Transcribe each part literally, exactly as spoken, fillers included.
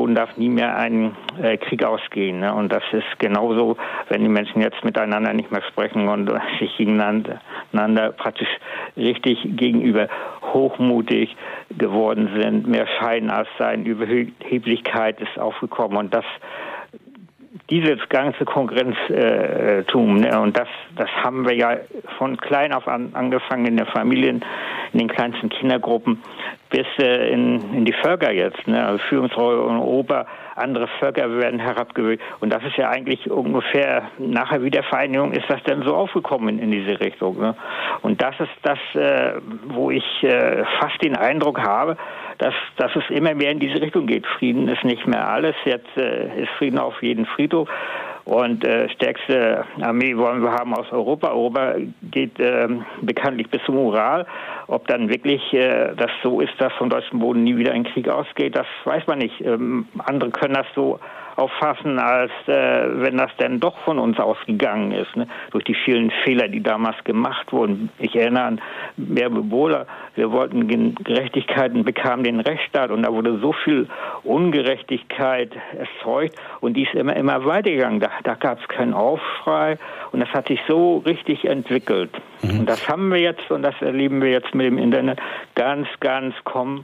Boden darf nie mehr ein äh, Krieg ausgehen. Ne? Und das ist genauso, wenn die Menschen jetzt miteinander nicht mehr sprechen und sich gegeneinander einander praktisch richtig gegenüber hochmutig geworden sind. Mehr Schein als Sein, Überheblichkeit ist aufgekommen. Und das Dieses ganze Konkurrenztum, ne, und das, das haben wir ja von klein auf an angefangen in den Familien, in den kleinsten Kindergruppen, bis äh, in, in die Völker jetzt, ne, also Führungsrolle und Ober, andere Völker werden herabgewürdigt. Und das ist ja eigentlich ungefähr, nach der Wiedervereinigung ist das dann so aufgekommen in, in diese Richtung. Ne? Und das ist das, äh, wo ich äh, fast den Eindruck habe, dass, dass es immer mehr in diese Richtung geht. Frieden ist nicht mehr alles. Jetzt äh, ist Frieden auf jeden Friedhof. Und äh, stärkste Armee wollen wir haben aus Europa. Europa geht äh, bekanntlich bis zum Ural. Ob dann wirklich äh, das so ist, dass von deutschem Boden nie wieder ein Krieg ausgeht, das weiß man nicht. Ähm, andere können das so auffassen, als äh, wenn das denn doch von uns ausgegangen ist, ne? Durch die vielen Fehler, die damals gemacht wurden. Ich erinnere an Bärbel Bohler. Wir wollten Gerechtigkeit und bekamen den Rechtsstaat. Und da wurde so viel Ungerechtigkeit erzeugt. Und die ist immer, immer weitergegangen. Da, da gab es keinen Aufschrei. Und das hat sich so richtig entwickelt. Mhm. Und das haben wir jetzt, und das erleben wir jetzt mit dem Internet, ganz, ganz kommen.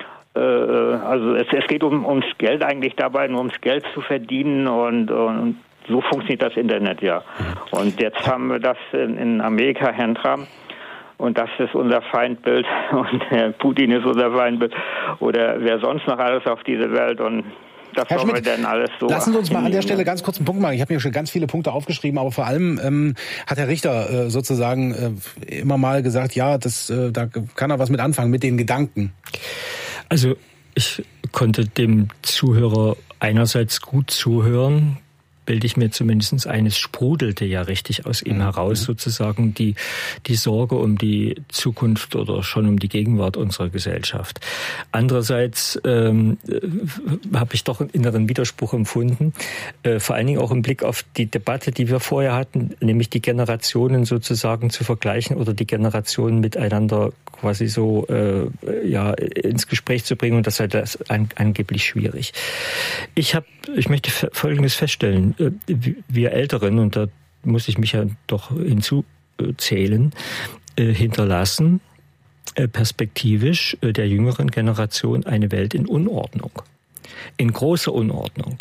Also es, es geht um, ums Geld eigentlich dabei, nur ums Geld zu verdienen, und, und so funktioniert das Internet, ja. Und jetzt haben wir das in, in Amerika, Herrn Trump, und das ist unser Feindbild, und Herr Putin ist unser Feindbild, oder wer sonst noch alles auf dieser Welt, und das Herr sollen Schmidt, wir denn alles so. Lassen Sie uns mal an der Stelle ganz kurz einen Punkt machen. Ich habe mir schon ganz viele Punkte aufgeschrieben, aber vor allem ähm, hat Herr Richter äh, sozusagen äh, immer mal gesagt, ja, das, äh, da kann er was mit anfangen, mit den Gedanken. Also ich konnte dem Zuhörer einerseits gut zuhören, bilde ich mir zumindest ein, es sprudelte ja richtig aus ihm heraus, sozusagen die, die Sorge um die Zukunft oder schon um die Gegenwart unserer Gesellschaft. Andererseits ähm, habe ich doch einen inneren Widerspruch empfunden, äh, vor allen Dingen auch im Blick auf die Debatte, die wir vorher hatten, nämlich die Generationen sozusagen zu vergleichen oder die Generationen miteinander quasi so äh, ja ins Gespräch zu bringen, und das sei das an, angeblich schwierig. Ich habe, ich möchte Folgendes feststellen: Wir Älteren, und da muss ich mich ja doch hinzuzählen, äh, hinterlassen äh, perspektivisch äh, der jüngeren Generation eine Welt in Unordnung. In großer Unordnung.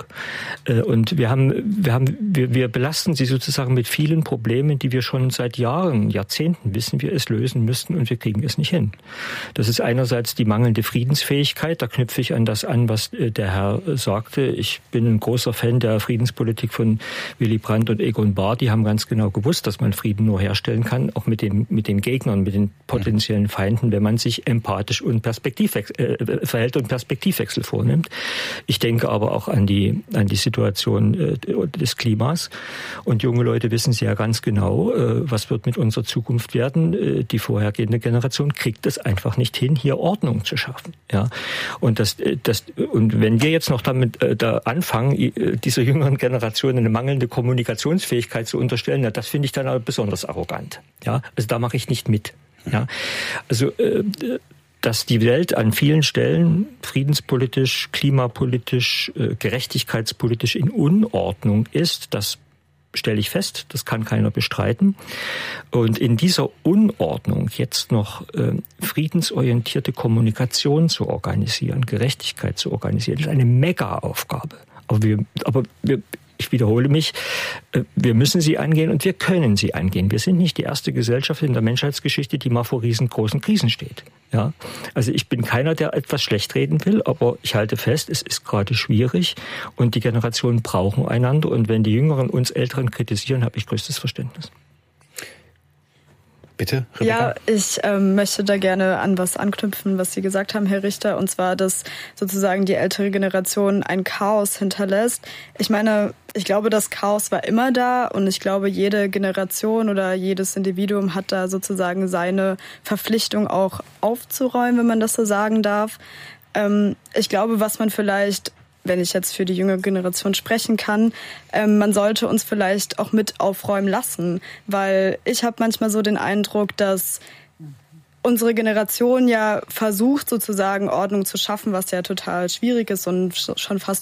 Und wir haben, wir haben, wir, wir belasten sie sozusagen mit vielen Problemen, die wir schon seit Jahren, Jahrzehnten wissen wir es lösen müssten, und wir kriegen es nicht hin. Das ist einerseits die mangelnde Friedensfähigkeit. Da knüpfe ich an das an, was der Herr sagte. Ich bin ein großer Fan der Friedenspolitik von Willy Brandt und Egon Bahr. Die haben ganz genau gewusst, dass man Frieden nur herstellen kann, auch mit den, mit den Gegnern, mit den potenziellen Feinden, wenn man sich empathisch und Perspektivwechsel, äh, verhält und Perspektivwechsel vornimmt. Ich denke aber auch an die, an die Situation äh, des Klimas. Und junge Leute wissen sehr ganz genau, äh, was wird mit unserer Zukunft werden. Äh, die vorhergehende Generation kriegt es einfach nicht hin, hier Ordnung zu schaffen. Ja. Und das, das, und wenn wir jetzt noch damit äh, da anfangen, äh, dieser jüngeren Generation eine mangelnde Kommunikationsfähigkeit zu unterstellen, na, das finde ich dann aber besonders arrogant. Ja. Also da mache ich nicht mit. Ja. Also äh, dass die Welt an vielen Stellen friedenspolitisch, klimapolitisch, gerechtigkeitspolitisch in Unordnung ist, das stelle ich fest, das kann keiner bestreiten. Und in dieser Unordnung jetzt noch äh, friedensorientierte Kommunikation zu organisieren, Gerechtigkeit zu organisieren, ist eine Mega-Aufgabe. Aber wir, aber wir Ich wiederhole mich, wir müssen sie angehen, und wir können sie angehen. Wir sind nicht die erste Gesellschaft in der Menschheitsgeschichte, die mal vor riesengroßen Krisen steht. Ja, also ich bin keiner, der etwas schlecht reden will, aber ich halte fest, es ist gerade schwierig, und die Generationen brauchen einander. Und wenn die Jüngeren uns Älteren kritisieren, habe ich größtes Verständnis. Bitte, Rebecca? Ja, ich ähm, möchte da gerne an was anknüpfen, was Sie gesagt haben, Herr Richter, und zwar, dass sozusagen die ältere Generation ein Chaos hinterlässt. Ich meine, ich glaube, das Chaos war immer da, und ich glaube, jede Generation oder jedes Individuum hat da sozusagen seine Verpflichtung auch aufzuräumen, wenn man das so sagen darf. Ähm, ich glaube, was man vielleicht, wenn ich jetzt für die jüngere Generation sprechen kann, ähm, man sollte uns vielleicht auch mit aufräumen lassen. Weil ich habe manchmal so den Eindruck, dass unsere Generation ja versucht, sozusagen Ordnung zu schaffen, was ja total schwierig ist und schon fast